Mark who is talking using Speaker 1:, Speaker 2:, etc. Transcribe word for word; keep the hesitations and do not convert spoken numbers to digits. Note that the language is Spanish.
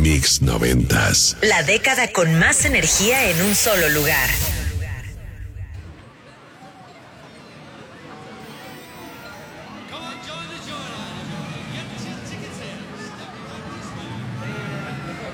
Speaker 1: Mix noventas.
Speaker 2: La década con más energía en un solo lugar.